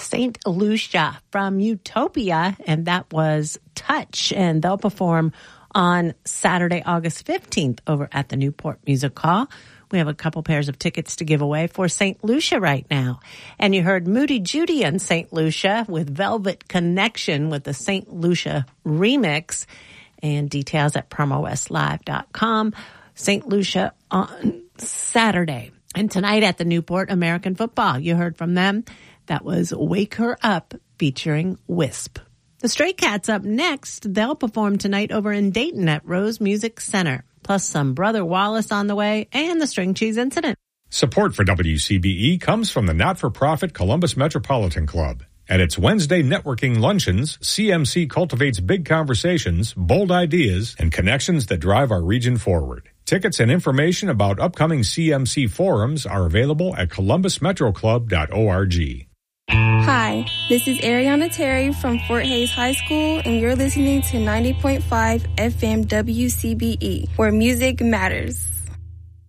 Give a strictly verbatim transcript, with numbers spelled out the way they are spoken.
Saint Lucia from Utopia, and that was Touch, and they'll perform on Saturday, August fifteenth over at the Newport Music Hall. We have a couple pairs of tickets to give away for Saint Lucia right now. And you heard Moody Judy and Saint Lucia with Velvet Connection with the Saint Lucia remix, and details at promo west live dot com. Saint Lucia on Saturday. And tonight at the Newport, American Football. You heard from them. That was Wake Her Up featuring Wisp. The Stray Cats up next. They'll perform tonight over in Dayton at Rose Music Center. Plus some Brother Wallace on the way and the String Cheese Incident. Support for W C B E comes from the not-for-profit Columbus Metropolitan Club. At its Wednesday networking luncheons, C M C cultivates big conversations, bold ideas, and connections that drive our region forward. Tickets and information about upcoming C M C forums are available at columbus metro club dot org. Hi, this is Ariana Terry from Fort Hays High School, and you're listening to ninety point five F M W C B E, where music matters.